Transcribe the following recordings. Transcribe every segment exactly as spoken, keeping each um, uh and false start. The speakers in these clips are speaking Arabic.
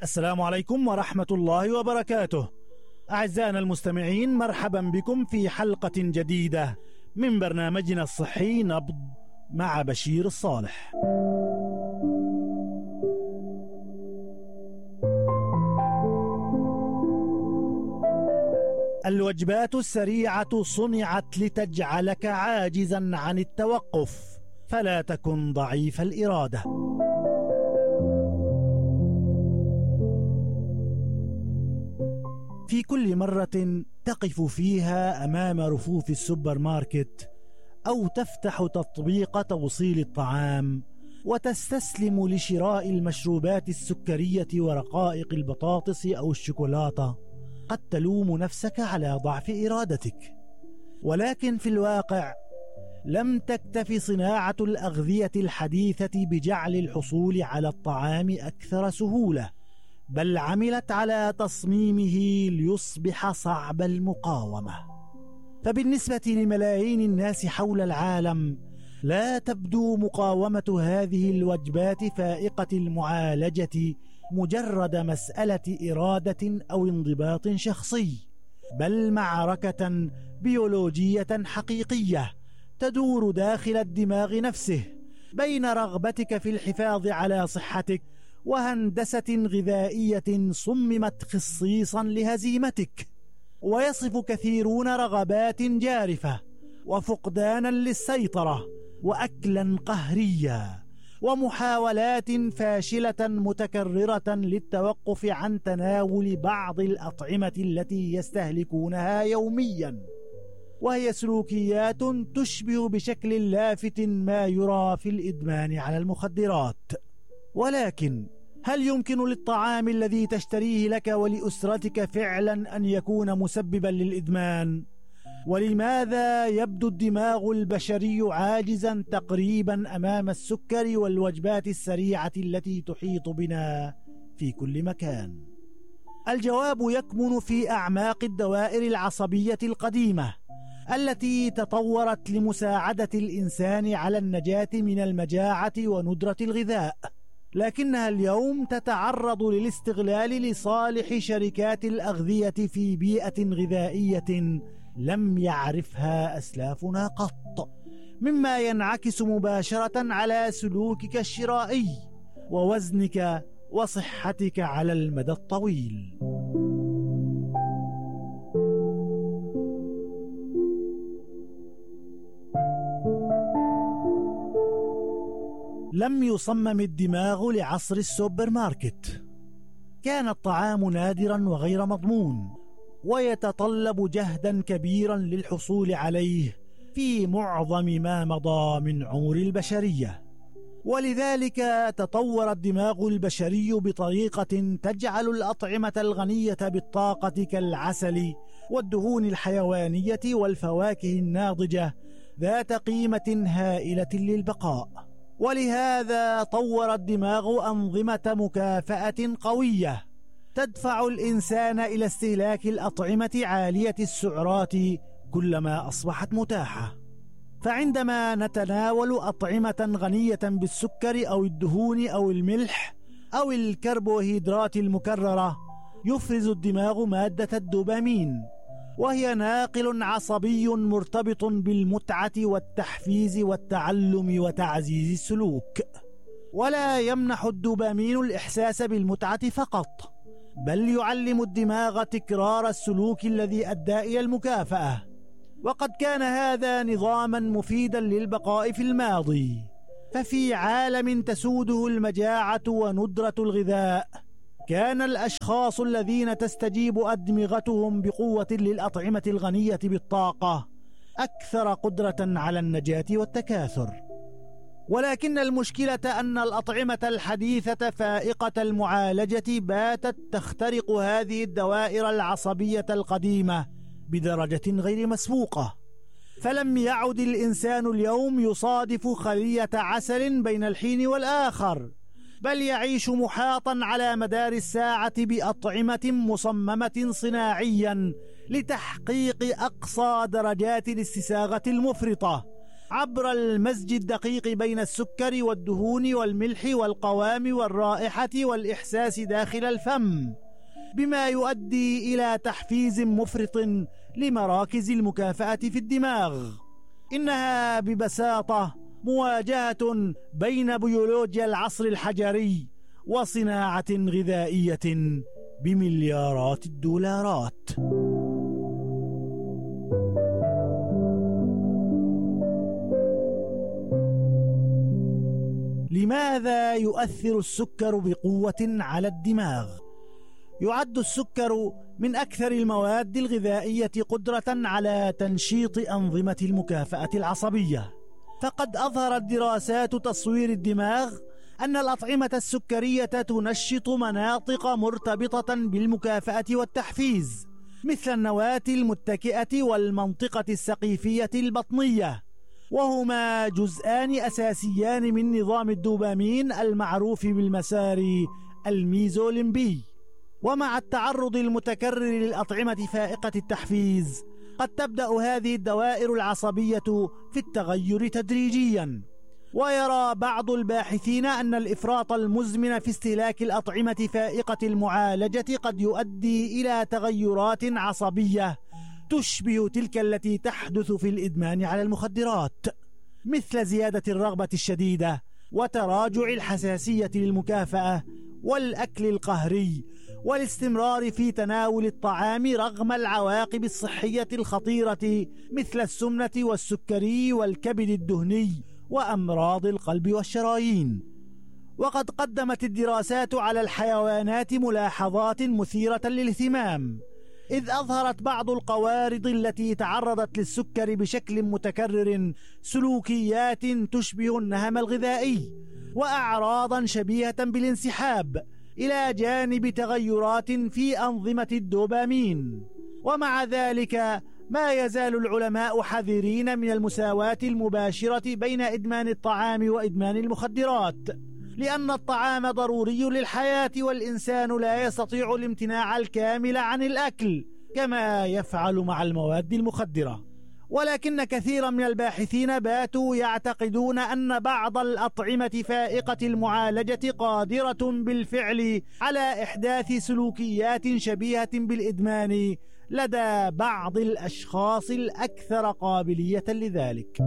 السلام عليكم ورحمة الله وبركاته. أعزائنا المستمعين، مرحبا بكم في حلقة جديدة من برنامجنا الصحي نبض مع بشير الصالح. الوجبات السريعة صنعت لتجعلك عاجزا عن التوقف، فلا تكن ضعيف الإرادة. في كل مرة تقف فيها أمام رفوف السوبر ماركت أو تفتح تطبيق توصيل الطعام وتستسلم لشراء المشروبات السكرية ورقائق البطاطس أو الشوكولاتة، قد تلوم نفسك على ضعف إرادتك. ولكن في الواقع لم تكتف صناعة الأغذية الحديثة بجعل الحصول على الطعام أكثر سهولة، بل عملت على تصميمه ليصبح صعب المقاومة. فبالنسبة لملايين الناس حول العالم لا تبدو مقاومة هذه الوجبات فائقة المعالجة مجرد مسألة إرادة أو انضباط شخصي، بل معركة بيولوجية حقيقية تدور داخل الدماغ نفسه بين رغبتك في الحفاظ على صحتك وهندسة غذائية صممت خصيصا لهزيمتك. ويصف كثيرون رغبات جارفة وفقدانا للسيطرة وأكلا قهريا ومحاولات فاشلة متكررة للتوقف عن تناول بعض الأطعمة التي يستهلكونها يوميا، وهي سلوكيات تشبه بشكل لافت ما يرى في الإدمان على المخدرات. ولكن هل يمكن للطعام الذي تشتريه لك ولأسرتك فعلا أن يكون مسببا للإدمان؟ ولماذا يبدو الدماغ البشري عاجزا تقريبا أمام السكر والوجبات السريعة التي تحيط بنا في كل مكان؟ الجواب يكمن في أعماق الدوائر العصبية القديمة التي تطورت لمساعدة الإنسان على النجاة من المجاعة وندرة الغذاء، لكنها اليوم تتعرض للاستغلال لصالح شركات الأغذية في بيئة غذائية لم يعرفها أسلافنا قط، مما ينعكس مباشرة على سلوكك الشرائي ووزنك وصحتك على المدى الطويل. لم يصمم الدماغ لعصر السوبر ماركت. كان الطعام نادرا وغير مضمون ويتطلب جهدا كبيرا للحصول عليه في معظم ما مضى من عمر البشرية، ولذلك تطور الدماغ البشري بطريقة تجعل الأطعمة الغنية بالطاقة كالعسل والدهون الحيوانية والفواكه الناضجة ذات قيمة هائلة للبقاء. ولهذا طور الدماغ أنظمة مكافأة قوية تدفع الإنسان إلى استهلاك الأطعمة عالية السعرات كلما أصبحت متاحة. فعندما نتناول أطعمة غنية بالسكر أو الدهون أو الملح أو الكربوهيدرات المكررة، يفرز الدماغ مادة الدوبامين، وهي ناقل عصبي مرتبط بالمتعة والتحفيز والتعلم وتعزيز السلوك. ولا يمنح الدوبامين الإحساس بالمتعة فقط، بل يعلم الدماغ تكرار السلوك الذي أدى إلى المكافأة. وقد كان هذا نظاما مفيدا للبقاء في الماضي، ففي عالم تسوده المجاعة وندرة الغذاء كان الأشخاص الذين تستجيب أدمغتهم بقوة للأطعمة الغنية بالطاقة أكثر قدرة على النجاة والتكاثر. ولكن المشكلة أن الأطعمة الحديثة فائقة المعالجة باتت تخترق هذه الدوائر العصبية القديمة بدرجة غير مسبوقة. فلم يعد الإنسان اليوم يصادف خلية عسل بين الحين والآخر، بل يعيش محاطا على مدار الساعة بأطعمة مصممة صناعيا لتحقيق أقصى درجات الاستساغة المفرطة عبر المزج الدقيق بين السكر والدهون والملح والقوام والرائحة والإحساس داخل الفم، بما يؤدي إلى تحفيز مفرط لمراكز المكافأة في الدماغ. إنها ببساطة مواجهة بين بيولوجيا العصر الحجري وصناعة غذائية بمليارات الدولارات. لماذا يؤثر السكر بقوة على الدماغ؟ يعد السكر من أكثر المواد الغذائية قدرة على تنشيط أنظمة المكافأة العصبية، فقد أظهرت دراسات تصوير الدماغ أن الأطعمة السكرية تنشط مناطق مرتبطة بالمكافأة والتحفيز، مثل النواة المتكئة والمنطقة السقيفية البطنية، وهما جزءان أساسيان من نظام الدوبامين المعروف بالمسار الميزوليمبي. ومع التعرض المتكرر للأطعمة فائقة التحفيز، قد تبدأ هذه الدوائر العصبية في التغير تدريجياً. ويرى بعض الباحثين أن الإفراط المزمن في استهلاك الأطعمة فائقة المعالجة قد يؤدي إلى تغيرات عصبية تشبه تلك التي تحدث في الإدمان على المخدرات، مثل زيادة الرغبة الشديدة وتراجع الحساسية للمكافأة والأكل القهري والاستمرار في تناول الطعام رغم العواقب الصحية الخطيرة مثل السمنة والسكري والكبد الدهني وأمراض القلب والشرايين. وقد قدمت الدراسات على الحيوانات ملاحظات مثيرة للاهتمام، إذ أظهرت بعض القوارض التي تعرضت للسكر بشكل متكرر سلوكيات تشبه النهم الغذائي وأعراضا شبيهة بالانسحاب، إلى جانب تغيرات في أنظمة الدوبامين. ومع ذلك ما يزال العلماء حذرين من المساواة المباشرة بين إدمان الطعام وإدمان المخدرات، لأن الطعام ضروري للحياة والإنسان لا يستطيع الامتناع الكامل عن الأكل كما يفعل مع المواد المخدرة. ولكن كثيرا من الباحثين باتوا يعتقدون أن بعض الأطعمة فائقة المعالجة قادرة بالفعل على إحداث سلوكيات شبيهة بالإدمان لدى بعض الأشخاص الأكثر قابلية لذلك.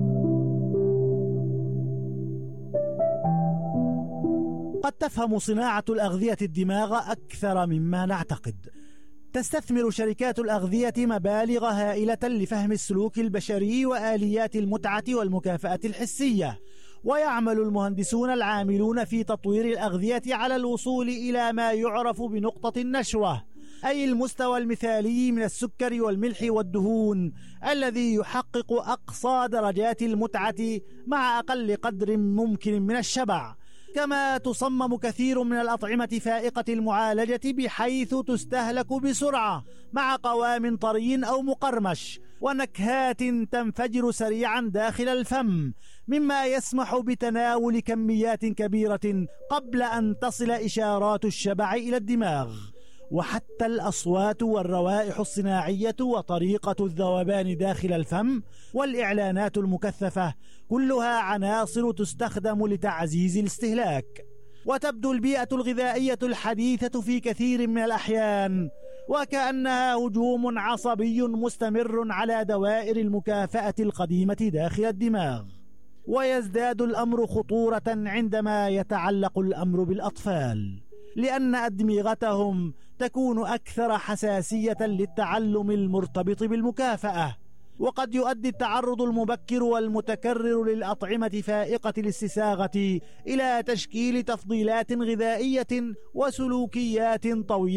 قد تفهم صناعة الأغذية الدماغ أكثر مما نعتقد. تستثمر شركات الأغذية مبالغ هائلة لفهم السلوك البشري وآليات المتعة والمكافأة الحسية، ويعمل المهندسون العاملون في تطوير الأغذية على الوصول إلى ما يعرف بنقطة النشوة، أي المستوى المثالي من السكر والملح والدهون الذي يحقق أقصى درجات المتعة مع أقل قدر ممكن من الشبع. كما تصمم كثير من الأطعمة فائقة المعالجة بحيث تستهلك بسرعة مع قوام طري أو مقرمش ونكهات تنفجر سريعا داخل الفم، مما يسمح بتناول كميات كبيرة قبل أن تصل إشارات الشبع إلى الدماغ. وحتى الأصوات والروائح الصناعية وطريقة الذوبان داخل الفم والإعلانات المكثفة كلها عناصر تستخدم لتعزيز الاستهلاك. وتبدو البيئة الغذائية الحديثة في كثير من الأحيان وكأنها هجوم عصبي مستمر على دوائر المكافأة القديمة داخل الدماغ. ويزداد الأمر خطورة عندما يتعلق الأمر بالأطفال، لأن أدمغتهم تكون أكثر حساسية للتعلم المرتبط بالمكافأة. وقد يؤدي التعرض المبكر والمتكرر للأطعمة فائقة الاستساغة إلى تشكيل تفضيلات غذائية وسلوكيات طويلة